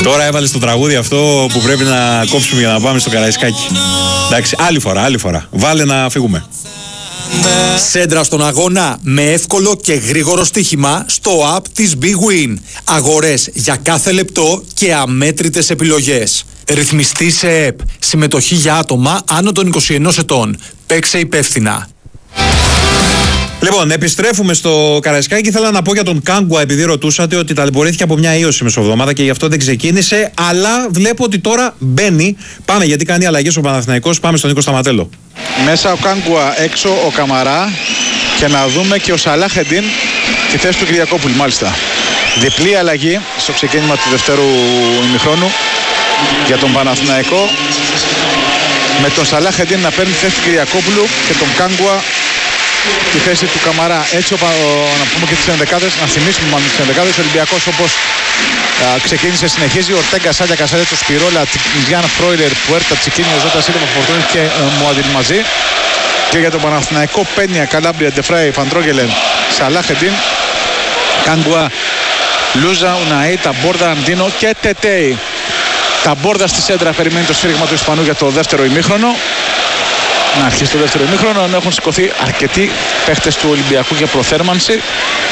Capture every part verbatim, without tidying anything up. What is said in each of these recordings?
Τώρα έβαλε το τραγούδι αυτό που πρέπει να κόψουμε για να πάμε στο Καραϊσκάκι. Εντάξει, άλλη φορά, άλλη φορά. Βάλε να φύγουμε. Σέντρα στον αγώνα με εύκολο και γρήγορο στοίχημα στο app της Big Win. Αγορές για κάθε λεπτό και αμέτρητες επιλογές. Ρυθμιστή σε ΕΠ. Συμμετοχή για άτομα άνω των είκοσι ενός ετών. Παίξε υπεύθυνα. Λοιπόν, επιστρέφουμε στο Καραϊσκάκι. Ήθελα να πω για τον Κάγκουα, επειδή ρωτούσατε, ότι ταλαιπωρήθηκε από μια ίωση μεσοβδομάδα και γι' αυτό δεν ξεκίνησε. Αλλά βλέπω ότι τώρα μπαίνει. Πάμε, γιατί κάνει αλλαγές ο Παναθηναϊκός. Πάμε στον Νίκο Σταματέλο. Μέσα ο Κάγκουα, έξω ο Καμαρά. Και να δούμε και ο Σαλάχεντιν τη θέση του Κυριακόπουλου, μάλιστα. Διπλή αλλαγή στο ξεκίνημα του δευτέρου ημιχρόνου για τον Παναθηναϊκό. Με τον Σαλάχεντιν να παίρνει τη θέση του Κυριακόπουλου και τον Κάγκουα τη θέση του Καμαρά. Έτσι, ο, ο, να πούμε και τις ενδεκάδες, να θυμίσουμε μάλλον τις ενδεκάδες. Ο Ολυμπιακός, όπως α, ξεκίνησε, συνεχίζει. Ορτέγκα, Σάλια, Κασαρέτσο, Σπυρόλα, Γιάννα Φρόιλερ, Πουέρτα, Τσικίνιο, Ζώτα Σίλβα, Φορτούνης και ε, Μουαντιλ μαζί. Και για τον Παναθηναϊκό, Πένια, Καλάμπρια, Ντεφράι, Φαντρόγελεν, Σαλάχεντιν, Κάγκουα, Λούζα, Ουναή, Ταμπόρδα, Αντίνο και Τετέι. Ταμπόρδα στη σέντρα περιμένει το σφύριγμα του Ισπανού για το δεύτερο ημίχρονο. Να αρχίσει το δεύτερο ημίχρονο, ενώ έχουν σηκωθεί αρκετοί παίχτες του Ολυμπιακού για προθέρμανση.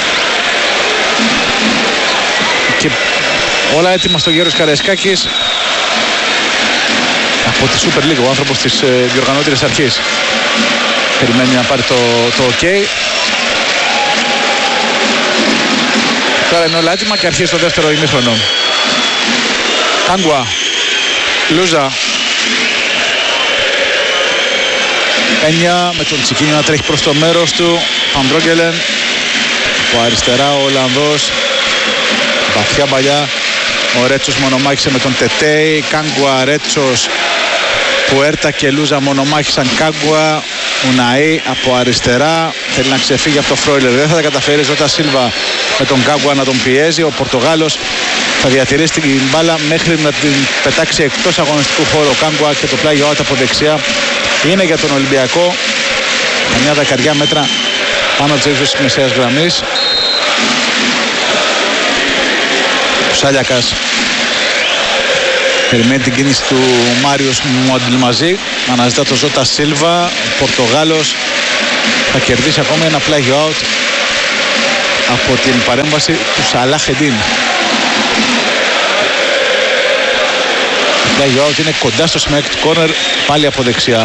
Και όλα έτοιμα στο Γέρος Καραϊσκάκης. Από τη Super League, ο άνθρωπος της ε, διοργανώτριας αρχής. Περιμένει να πάρει το, το OK. Τώρα είναι όλα έτοιμα και αρχίζει το δεύτερο ημίχρονο. Κάγκουα, Λούζα, Πένια με τον Τσικίνιο να τρέχει προς το μέρος του. Φαντρόγγελεν από αριστερά ο Ολλανδός. Βαθιά παλιά. Ο Ρέτσος μονομάχησε με τον Τετέι. Κάγκουα, Ρέτσος, Πουέρτα και Λούζα μονομάχησαν. Κάγκουα, Ουναή από αριστερά. Θέλει να ξεφύγει από το Φρόιλερ. Δεν θα τα καταφέρει. Ζώτα Σίλβα με τον Κάγκουα να τον πιέζει. Ο Πορτογάλος θα διατηρήσει την μπάλα μέχρι να την πετάξει εκτός αγωνιστικού χώρου. Ο Κάγκουα και το πλάγιο out από δεξιά είναι για τον Ολυμπιακό. Καμιά δεκαριά μέτρα πάνω της ύψης της μεσαίας γραμμής. Ο Σάλιακας περιμένει την κίνηση του Μάριος Μουαντιλ μαζί. Αναζητά το Ζώτα Σίλβα. Ο Πορτογάλος θα κερδίσει ακόμη ένα πλάγιο out από την παρέμβαση του Σαλάχεντιν. Το πλάγιο out είναι κοντά στο σημείο του κόρνερ, πάλι από δεξιά.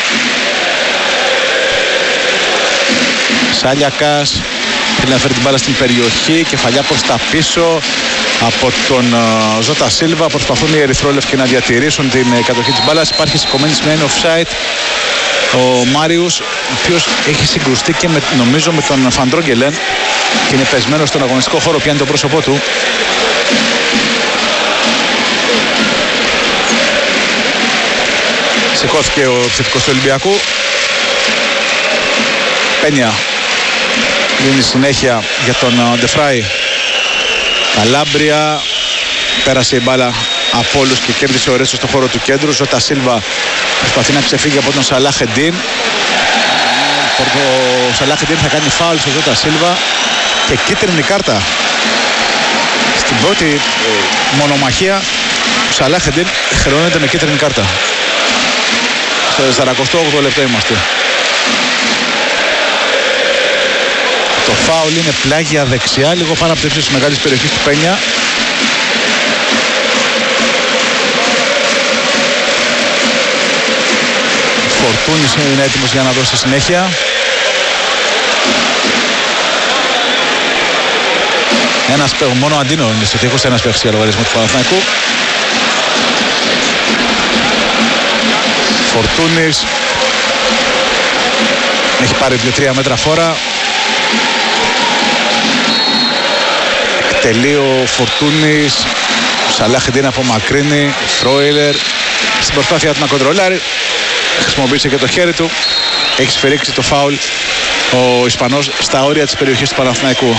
Σάλιακας θέλει να φέρει την μπάλα στην περιοχή, κεφαλιά προς τα πίσω από τον uh, Ζώτα Σίλβα. Προσπαθούν οι ερυθρόλευκοι να διατηρήσουν την uh, κατοχή της μπάλας. Υπάρχει σηκωμένη σημαίνει offside ο Μάριους, ο οποίος έχει συγκρουστεί και με, νομίζω με τον Φαντρόγγελεν και είναι πεσμένος στον αγωνιστικό χώρο, πιάνει το πρόσωπό του. Σηκώθηκε ο επιθετικός του Ολυμπιακού. Πένια δίνει συνέχεια για τον Ντεφράι. Καλάμπρια, πέρασε η μπάλα από όλους και κέρδισε ο Ρέτσος στο χώρο του κέντρου. Ζώτα Σίλβα προσπαθεί να ξεφύγει από τον Σαλάχεντιν. Ο Σαλάχεντιν θα κάνει φάουλ στο Ζώτα Σίλβα και κίτρινη κάρτα. Στην πρώτη ε, μονομαχία ο Σαλάχεντιν χρεώνεται με κίτρινη κάρτα. Στο σαρανταοκτώ όγδοο λεπτό είμαστε. Το φάουλ είναι πλάγια δεξιά, λίγο πάνω από το ύψος της μεγάλης περιοχής του Πένια. Φορτούνης είναι έτοιμος για να δώσει συνέχεια. Ένας παίχτης, μόνο ο Αντίνο είναι στο τείχος, ένας παίχτης για λογαριασμό του Παναθηναϊκού. Φορτούνης έχει πάρει δύο τρία μέτρα φόρα. Εκτελεί ο Φορτούνης. Ο Σαλάχεντιν απομακρύνει. Φρόιλερ στην προσπάθειά του να κοντρολάρει. Χρησιμοποίησε και το χέρι του. Έχει σφυρίξει το φάουλ ο Ισπανός στα όρια της περιοχής του Παναθηναϊκού.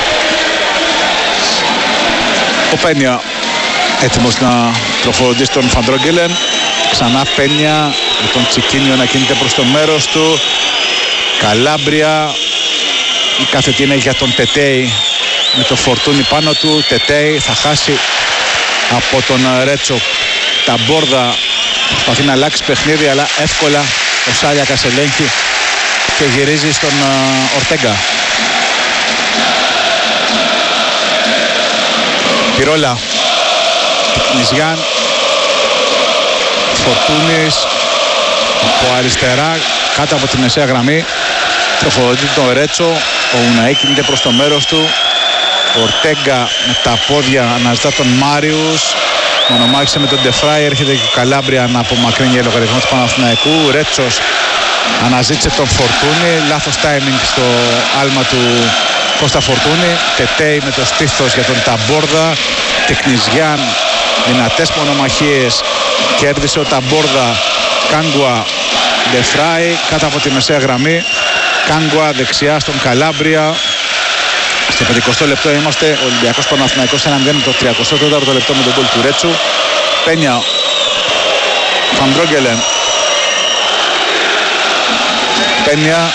Ο Πένια έτοιμος να τροφοδοτήσει τον Φαντρόγγελεν. Ξανά Πένια με τον Τσικίνιο να κινείται προς το μέρος του. Καλάμπρια. Η κάθετη είναι για τον Τετέι με το Φορτούνι πάνω του. Τετέι θα χάσει από τον Ρέτσο. Τα Μπόρδα προσπαθεί να αλλάξει παιχνίδι, αλλά εύκολα ο Σάλιακας ελέγχει και γυρίζει στον Ορτέγκα. Πυρόλα, Νιζιάν, Φορτούνης από αριστερά κάτω από τη μεσαία γραμμή. Τροφοδοτεί τον Ρέτσο, ο Ουναή κινείται προς το μέρος του. Ο Ορτέγκα με τα πόδια αναζητά τον Μάριους. Μονομάχησε με τον Ντεφράι, έρχεται και ο Καλάμπρια να απομακρύνει λογαριασμό του Παναθηναϊκού. Ρέτσος αναζήτησε τον Φορτούνη, λάθος timing στο άλμα του Κώστα Φορτούνη. Τετέι με το στήθος για τον Ταμπόρδα. Τεκνιζιάν, δυνατές μονομαχίες, κέρδισε ο Ταμπόρδα. Κάγκουα, Ντεφράι κάτω από τη μεσαία γραμμή. Κάγκουα δεξιά στον Καλάμπρια. Στο πενηκοστό λεπτό είμαστε, Ολυμπιακός Παναθηναϊκός ένα μηδέν, το τριακοστό τέταρτο λεπτό με τον γκολ του Ρέτσου. Πένια, Φαντρόγγελεν, Πένια,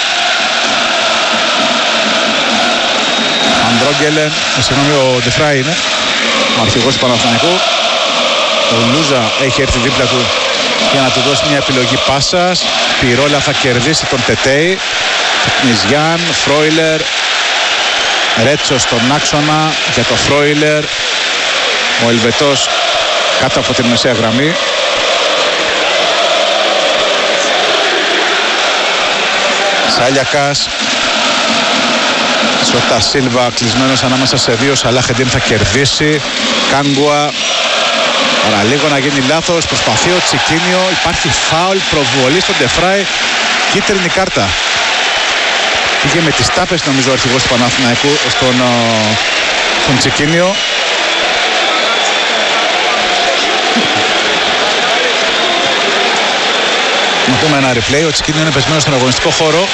Φαντρόγγελεν, συγγνώμη, ο Ντεφράι είναι ο αρχηγός του Παναθηναϊκού. Ο Λούζα έχει έρθει δίπλα του για να του δώσει μια επιλογή πάσας. Πυρόλα θα κερδίσει τον Τετέι. Νιζιάν, Φρόιλερ, Ρέτσο στον άξονα για το Φρόιλερ. Ο Ελβετός κάτω από τη μεσαία γραμμή. Σάλιακας, Σότα Σίλβα κλεισμένος ανάμεσα σε δύο. Σαλάχεντιν θα κερδίσει. Κάγκουα, παραλίγο να γίνει λάθος. Προσπαθεί ο Τσικίνιο, υπάρχει φάουλ, προβολή στον Ντεφράι, κίτρινη κάρτα. Πήγε με τις τάπες νομίζω ο αρχηγός του Παναθηναϊκού στον, στον Τσικίνιο. Να δούμε ένα replay. Ο Τσικίνιο είναι πεσμένος στον αγωνιστικό χώρο.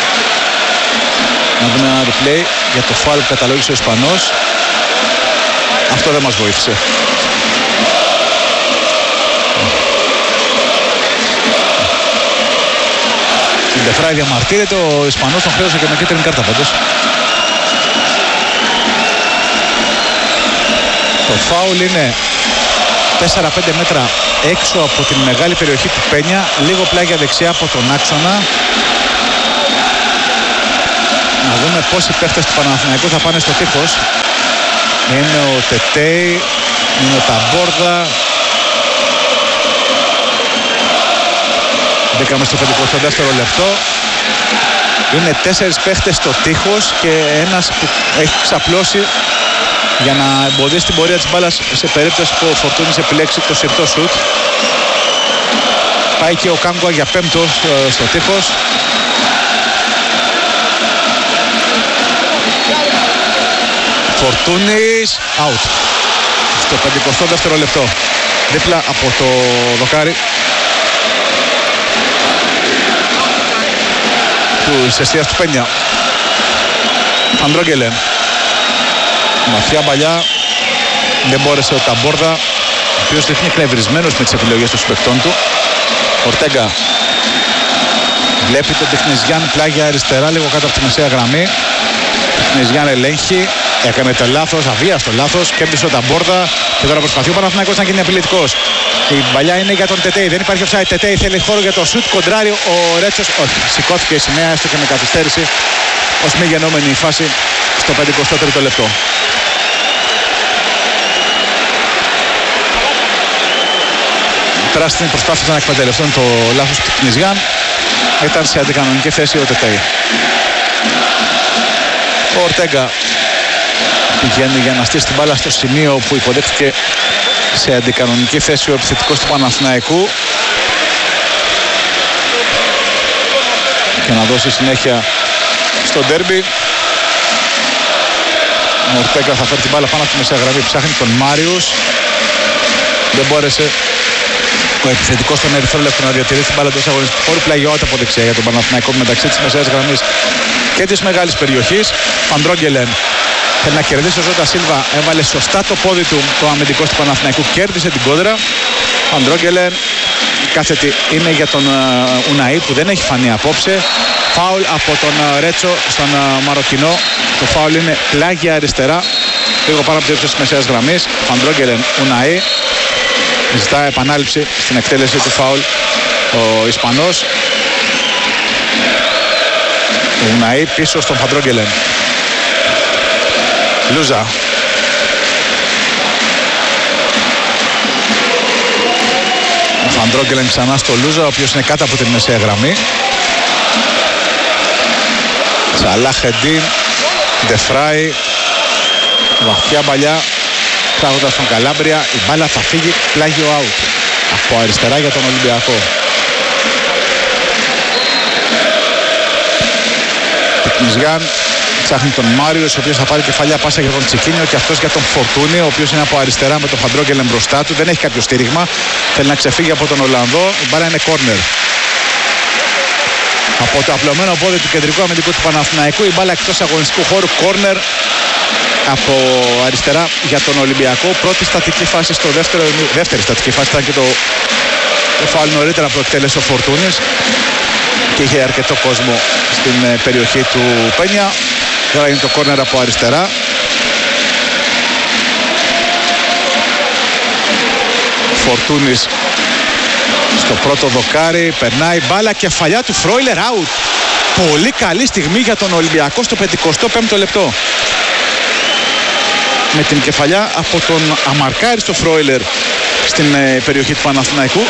Να δούμε ένα replay για το φάουλ που καταλόγισε ο Ισπανός. Αυτό δεν μας βοήθησε. Την Ντεφράι διαμαρτύρεται, ο Ισπανός τον χρέωσε και με κίτρινη κάρτα πάντως. Το φάουλ είναι τέσσερα πέντε μέτρα έξω από την μεγάλη περιοχή του Πένια, λίγο πλάγια δεξιά από τον άξονα. Να δούμε πόσοι παίχτες του Παναθηναϊκού θα πάνε στο τείχος. Είναι ο Τετέι, είναι ο Ταμπόρδα. Μπήκαμε στο πενηκοστό δεύτερο λεπτό. Είναι τέσσερις παίχτες στο τείχος και ένας που έχει ξαπλώσει για να εμποδίσει την πορεία της μπάλας σε περίπτωση που ο Φορτούνης επιλέξει το συρτό σουτ. Πάει και ο Κάγκουα για πέμπτο στο τείχος. Φορτούνης, out. Στο πενηκοστό δεύτερο λεπτό. Δίπλα από το δοκάρι του εστίας του Πένια. Φαντρόγγελεν. Μαθιά παλιά. Δεν μπόρεσε ο Ταμπόρδα, ο οποίος δείχνει εκνευρισμένος με τις επιλογές των συμπαικτών του. Ορτέγκα. Βλέπει τον Τεκνιζιάν πλάγια αριστερά, λίγο κάτω από τη μεσαία γραμμή. Τεκνιζιάν ελέγχει. Έκανε το λάθος, αβίαστο λάθος. Κέρδισε ο Ταμπόρδα και τώρα προσπαθεί ο Παναθηναϊκός να γίνει απειλητικός. Η παλιά είναι για τον Τετέι. Δεν υπάρχει offside. Τετέι θέλει χώρο για το σουτ. Κοντράρι ο Ρέτσος. Όχι. Σηκώθηκε η σημαία, έστω και με καθυστέρηση. Ως μη γεννόμενη η φάση στο πενηκοστό τρίτο λεπτό. Πράσινοι προσπάθησαν να εκμεταλλευτούν το λάθος του Κνιζιάν. Ήταν σε αντικανονική θέση ο Τετέι. Ο Ορτέγκα πηγαίνει για να στήσει την μπάλα στο σημείο που υποδέχτηκε σε αντικανονική θέση ο επιθετικός του Παναθηναϊκού και να δώσει συνέχεια στο ντέρμπι. Ο Ορτέγκα θα φέρει την μπάλα πάνω από τη μεσαία γραμμή, ψάχνει τον Μάριους. Δεν μπόρεσε ο επιθετικός των Ερυθρόλεπτων να διατηρήσει την μπάλα εντός αγωνιστικού χώρου. Πλαγιότητα από δεξιά για τον Παναθηναϊκό μεταξύ της μεσαίας γραμμής και της μεγάλης περιοχής. Φαντρόγγελεν θέλει να κερδίσει ο Ζώτα Σίλβα, έβαλε σωστά το πόδι του το αμυντικός του Παναθηναϊκού, κέρδισε την κόντρα. Φαντρόγγελεν, κάθετη είναι για τον uh, Ουναή που δεν έχει φανεί απόψε. Φάουλ από τον uh, Ρέτσο στον uh, Μαροκινό. Το φάουλ είναι πλάγια αριστερά λίγο πάνω από το ύψος της μεσαίας γραμμής. Φαντρόγγελεν Ουναή ζητά επανάληψη στην εκτέλεση του φάουλ ο Ισπανός. Ο Ουναή πίσω στον Φαντρόγγελεν. Λούζα. Ο Φαντρόγγελεν ξανά στο Λούζα, ο οποίος είναι κάτω από την μεσαία γραμμή. Σαλάχεντιν, Ντεφράι, βαθιά παλιά, τράγοντας τον Καλάμπρια. Η μπάλα θα φύγει πλάγιο out από αριστερά για τον Ολυμπιακό. Τεκνιζιάν ψάχνει τον Μάριος, ο οποίος θα πάρει κεφαλιά πάσα για τον Τσικίνιο και αυτός για τον Φορτούνη, ο οποίος είναι από αριστερά με τον Φαντρόγγελεν μπροστά του. Δεν έχει κάποιο στήριγμα, θέλει να ξεφύγει από τον Ολλανδό. Η μπάλα είναι κόρνερ. Από το απλωμένο πόδι του κεντρικού αμυντικού του Παναθηναϊκού, η μπάλα εκτός αγωνιστικού χώρου, κόρνερ από αριστερά για τον Ολυμπιακό. Πρώτη στατική φάση στο δεύτερο, δεύτερη στατική φάση ήταν και το, το φάουλ νωρίτερα που εκτέλεσε ο Φορτούνης και είχε αρκετό κόσμο στην περιοχή του Πένια. Τώρα είναι το κόρνερ από αριστερά. Φορτούνης στο πρώτο δοκάρι, περνάει μπάλα, κεφαλιά του Φρόιλερ, out. Πολύ καλή στιγμή για τον Ολυμπιακό στο πενηκοστό πέμπτο λεπτό. Με την κεφαλιά από τον αμαρκάριστο Φρόιλερ στην ε, περιοχή του Παναθηναϊκού.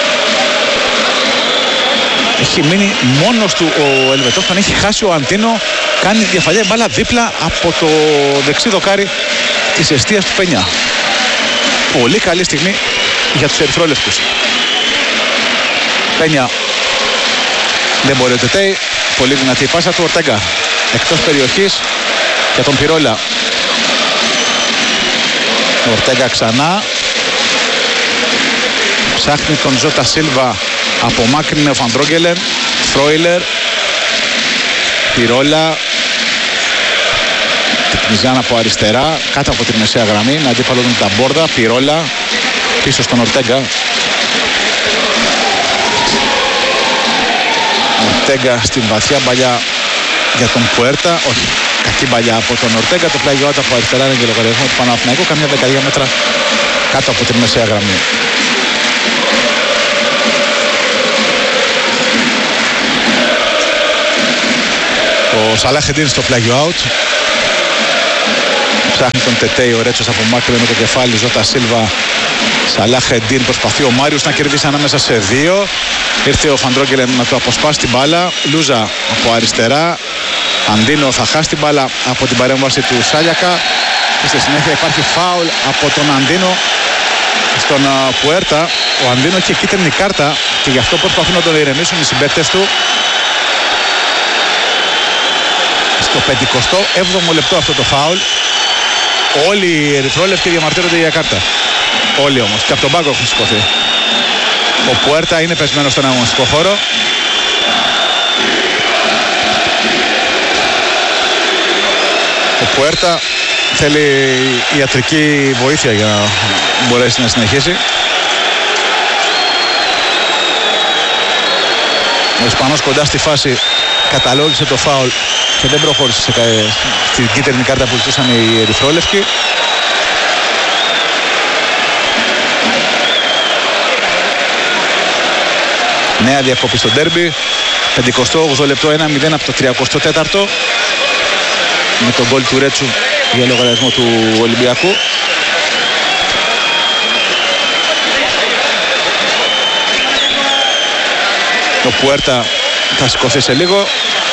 Έχει μείνει μόνος του ο Ελβετός, τον έχει χάσει ο Αντίνο. Κάνει διαφαλιά μπάλα δίπλα από το δεξί δοκάρι της εστίας του Πένια. Πολύ καλή στιγμή για τους ερυθρόλευκους. Πένια δεν μπορεί ο Τετέι. Πολύ δυνατή η πάσα του Ορτέγκα. Εκτός περιοχής για τον Πυρόλα. Ο Ορτέγκα ξανά. Ψάχνει τον Ζώτα Σίλβα. Απομάκρυνε ο Φαντρόγγελεν. Φρόιλερ. Πυρόλα. Τεκνιζιάν από αριστερά. Κάτω από τη μεσαία γραμμή. Με αντίπαλο τον Ταμπόρδα. Πυρόλα. Πίσω στον Ορτέγκα. Ορτέγκα στην βαθιά μπαλιά για τον Πουέρτα. Όχι, κακή μπαλιά από τον Ορτέγκα. Το πλάγιο out από αριστερά είναι και λογαριασμό του Παναθηναϊκού. Καμιά δεκαετία μέτρα κάτω από τη μεσαία γραμμή. Ο Σαλάχεντιν στο πλάγιο out. Ψάχνει τον Τετέι, ο Ρέτσος απομάκρυνε με το κεφάλι. Ζώτα Σίλβα. Σαλάχεντιν, προσπαθεί ο Μάριος να κερδίσει ανάμεσα σε δύο. Ήρθε ο Φαντρόγγελεν να του αποσπάσει την μπάλα. Λούζα από αριστερά. Αντίνο θα χάσει την μπάλα από την παρέμβαση του Σάλιακα. Και στη συνέχεια υπάρχει φάουλ από τον Αντίνο στον Πουέρτα. Ο Αντίνο είχε κίτρινη κάρτα και γι' αυτό προσπαθούν να τον ηρεμήσουν οι συμπαίκτες του. Στο πενηκοστό έβδομο λεπτό αυτό το φάουλ. Όλοι οι ερυθρόλευκοι διαμαρτύρονται για κάρτα. Όλοι όμως. Και από τον πάγκο έχουν σηκωθεί. Ο Πουέρτα είναι πεσμένος στον αγωνιστικό χώρο. Ο Πουέρτα θέλει ιατρική βοήθεια για να μπορέσει να συνεχίσει. Ο Ισπανός κοντά στη φάση καταλόγησε το φάουλ και δεν προχώρησε στην κίτρινη κάρτα που ζητούσαν οι ερυθρόλευκοι. Νέα διακοπή στο ντέρμπι. πενηκοστό όγδοο λεπτό, ένα μηδέν από το τριακοστό τέταρτο. Με τον γκολ του Ρέτσου για λογαριασμό του Ολυμπιακού. Ο Πουέρτα θα σηκωθεί σε λίγο.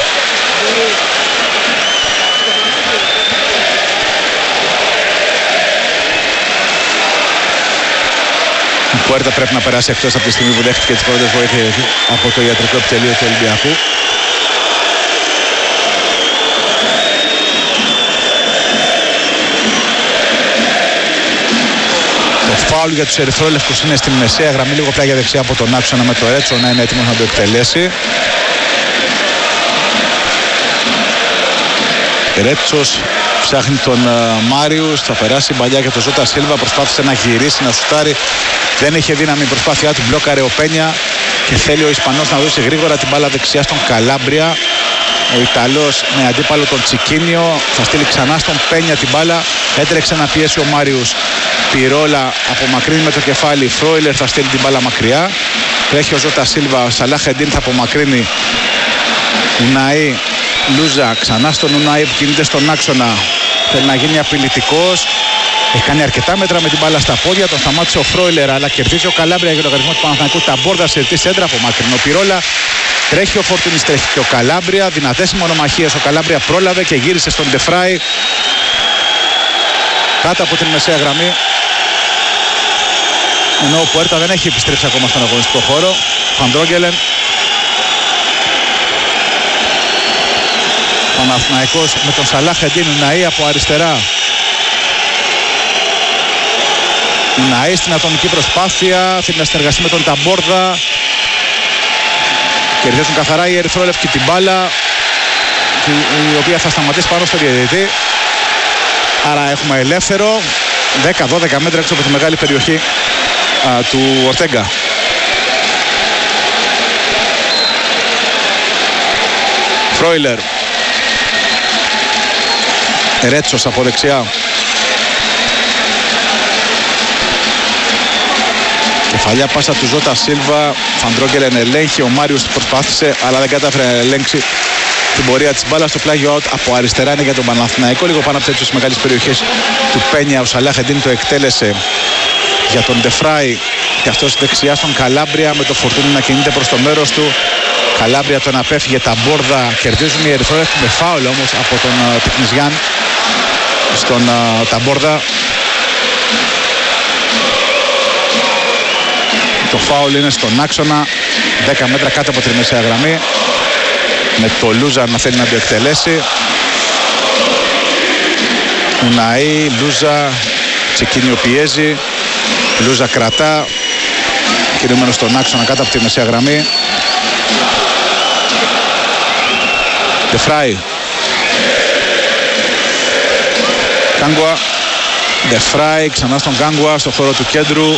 Ο Πουέρτα πρέπει να περάσει εκτός από τη στιγμή που δέχτηκε τις πρώτες βοήθειες από το ιατρικό επιτελείο του Ολυμπιακού. Το φάουλ για τους ερυθρόλευκους είναι στη μεσαία γραμμή, λίγο πλάγια δεξιά από τον άξονα, με το Ρέτσο να είναι έτοιμος να το εκτελέσει. Ρέτσος ψάχνει τον uh, Μάριους, θα περάσει μπαλιά για τον Ζώτα Σίλβα, προσπάθησε να γυρίσει, να σουτάρει, δεν είχε δύναμη η προσπάθειά του, μπλόκαρε ο Πένια και θέλει ο Ισπανός να δώσει γρήγορα την μπάλα δεξιά στον Καλάμπρια. Ο Ιταλός με αντίπαλο τον Τσικίνιο θα στείλει ξανά στον Πένια την μπάλα. Έτρεξε να πιέσει ο Μάριους. Πιρόλα απομακρύνει με το κεφάλι. Φρόιλερ θα στείλει την μπάλα μακριά. Τρέχει ο Ζώτα Σίλβα. Ο Σαλάχ Εντίν θα απομακρύνει. Ουναή, Λούζα ξανά στον Ουναή που κινείται στον άξονα. Θέλει να γίνει απειλητικός. Έχει κάνει αρκετά μέτρα με την μπάλα στα πόδια. Τον σταμάτησε ο Φρόιλερ, αλλά κερδίζει ο Καλάμπρια για τον λογαριασμό του Παναθηναϊκού. Τα μπόρδα σε ρητή σέντρα από μακρινό. Πιρόλα. Τρέχει ο Φορτούνης, τρέχει και ο Καλάμπρια. Δυνατές μονομαχίες. Ο Καλάμπρια πρόλαβε και γύρισε στον Ντεφράι. Κάτω από την μεσαία γραμμή. Ενώ ο Πουέρτα δεν έχει επιστρέψει ακόμα στον αγωνιστικό χώρο. Φαντρόγγελεν. Παναθηναϊκός με τον Σαλάχ Εντίν. Ουναή από αριστερά. Ουναή στην ατομική προσπάθεια. Θέλει να συνεργαστεί με τον Ταμπόρδα. Κερδίζουν καθαρά οι ερυθρόλευκοι την μπάλα, η οποία θα σταματήσει πάνω στο διαιτητή. Άρα έχουμε ελεύθερο δέκα δώδεκα μέτρα έξω από τη μεγάλη περιοχή α, του Ορτέγκα. Φρόιλερ. Ρέτσος από δεξιά. Κεφαλιά πάσα του Ζώτα Σίλβα. Φαντρόγκελεν ελέγχει. Ο Μάριος προσπάθησε αλλά δεν κατάφερε να ελέγξει την πορεία της μπάλας. Το πλάγιο out από αριστερά είναι για τον Παναθηναϊκό. Λίγο πάνω από τις μεγάλες περιοχές του Πένια. Ο Σαλάχ Εντίν το εκτέλεσε για τον Ντεφράι. Και αυτός δεξιά στον Καλάμπρια με το Φορτούνι να κινείται προς το μέρος του. Καλάμπρια τον απέφυγε. Τα μπόρδα κερδίζουν οι ερυθρόλευκοι με φάουλ όμως από τον uh, Τεκνιζιάν στον uh, Ταμπόρδα. Το φάουλ είναι στον άξονα, δέκα μέτρα κάτω από τη μεσαία γραμμή, με το Λούζα να θέλει να το εκτελέσει. Ουναή, Λούζα, Τσεκίνιο πιέζει, Λούζα κρατά, κινούμενο στον άξονα κάτω από τη μεσαία γραμμή. Ντεφράι. Κάγκουα, Ντεφράι, ξανά στον Κάγκουα, στο χώρο του κέντρου.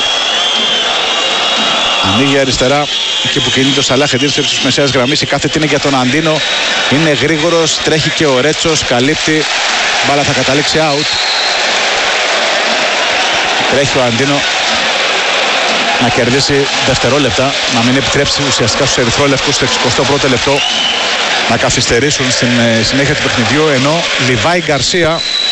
Ανοίγει αριστερά, εκεί που κινείται ο Σαλάχ Εντίν στο ύψος της μεσαίας γραμμής. Η κάθετη είναι για τον Αντίνο. Είναι γρήγορος, τρέχει και ο Ρέτσος, καλύπτει. Μπάλα θα καταλήξει out. Τρέχει ο Αντίνο να κερδίσει δευτερόλεπτα, να μην επιτρέψει ουσιαστικά στους ερυθρόλευκους στο εξηκοστό πρώτο λεπτό να καθυστερήσουν στην συνέχεια του παιχνιδιού. Ενώ Λιβάη Γκαρσία